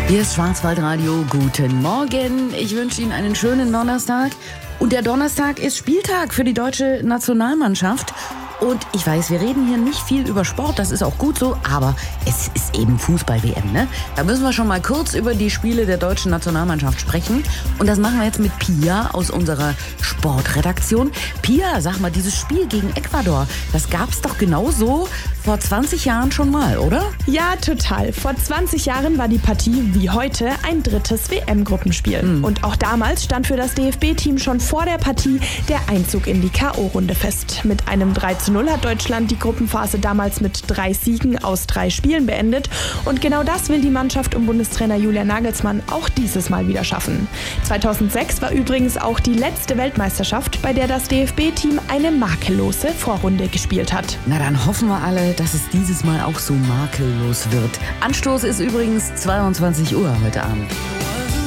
Hier ist Schwarzwaldradio. Guten Morgen. Ich wünsche Ihnen einen schönen Donnerstag. Und der Donnerstag ist Spieltag für die deutsche Nationalmannschaft. Und ich weiß, wir reden hier nicht viel über Sport, das ist auch gut so, aber es ist eben Fußball-WM, ne? Da müssen wir schon mal kurz über die Spiele der deutschen Nationalmannschaft sprechen. Und das machen wir jetzt mit Pia aus unserer Sportredaktion. Pia, sag mal, dieses Spiel gegen Ecuador, das gab's doch genauso vor 20 Jahren schon mal, oder? Ja, total. Vor 20 Jahren war die Partie wie heute ein drittes WM-Gruppenspiel. Und auch damals stand für das DFB-Team schon vor der Partie der Einzug in die K.O.-Runde fest. Mit einem 3:0 hat Deutschland die Gruppenphase damals mit 3 Siegen aus 3 Spielen beendet. Und genau das will die Mannschaft um Bundestrainer Julian Nagelsmann auch dieses Mal wieder schaffen. 2006 war übrigens auch die letzte Weltmeisterschaft, bei der das DFB-Team eine makellose Vorrunde gespielt hat. Na, dann hoffen wir alle, dass es dieses Mal auch so makellos wird. Anstoß ist übrigens 22 Uhr heute Abend.